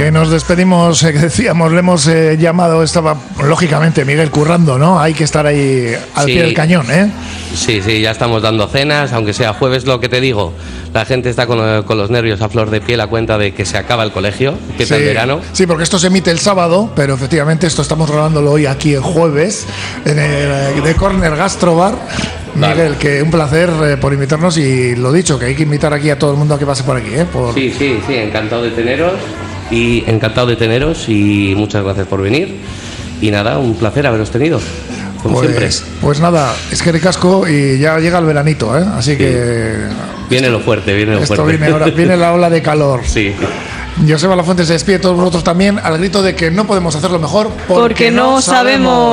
nos despedimos, que decíamos, le hemos llamado, estaba lógicamente Miguel currando, ¿no? Hay que estar ahí al pie del cañón, ¿eh? Sí, ya estamos dando cenas, aunque sea jueves, lo que te digo. La gente está con los nervios a flor de piel a cuenta de que se acaba el colegio, empieza el verano. Sí, porque esto se emite el sábado, pero efectivamente esto estamos grabándolo hoy aquí el jueves, en el The Corner Gastro Bar. Vale. Miguel, que un placer por invitarnos, y lo dicho, que hay que invitar aquí a todo el mundo a que pase por aquí, ¿eh? Sí, encantado de teneros y muchas gracias por venir. Y nada, un placer haberos tenido, como siempre. Pues nada, es que ricasco y ya llega el veranito, ¿eh? Así que... Viene lo fuerte. Viene la ola de calor. Sí. Joseba Lafuente se despide, todos vosotros también, al grito de que no podemos hacerlo mejor porque no sabemos.